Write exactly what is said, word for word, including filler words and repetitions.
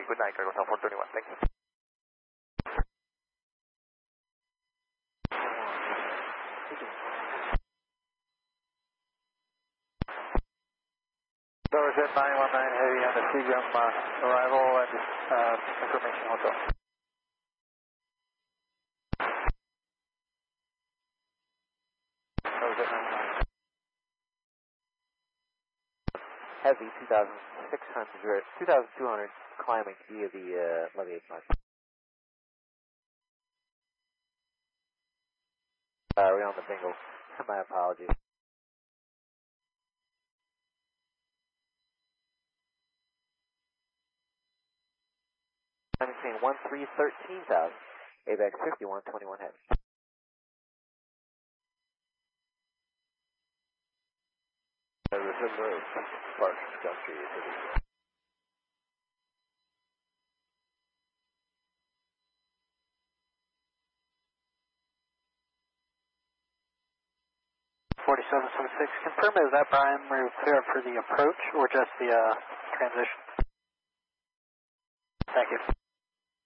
good night, Cargo four thirty-one, thank you. Doverjet nine one nine Heavy on the Seagram uh, arrival and uh, information hotel. Doverjet nine one nine. Heavy two thousand six hundred, two thousand two hundred climbing via the uh, levy eight five. Uh, we're on the bingo. My apologies. I'm saying one three thirteen thousand. A B A C fifty-one twenty-one Heavy. There is a move. Parsons country. forty-seven seventy-six. Confirm, is that Brian, we're clear for the approach or just the uh, transition? Thank you.